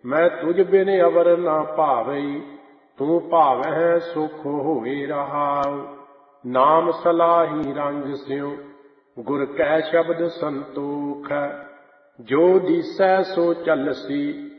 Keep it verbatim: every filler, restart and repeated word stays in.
मैं तुझ बिन अवर न भावई, तू भावै सुख होए रहाउ। नाम सलाही रंग स्यों, गुर कै शब्द संतोख। जो दिसै सो चलसी,